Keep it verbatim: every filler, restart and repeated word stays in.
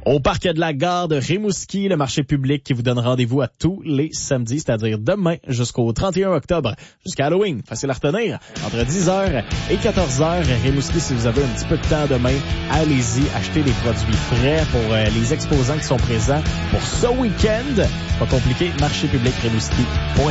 au parc de la gare de Rimouski, le marché public qui vous donne rendez-vous à tous les samedis, c'est-à-dire demain jusqu'au trente et un octobre, jusqu'à Halloween. Facile à retenir, entre dix heures et quatorze heures. Rimouski, si vous avez un petit peu de temps demain, allez-y, achetez des produits frais pour euh, les exposants qui sont présents pour ce week-end. Pas compliqué, marché public Rimouski.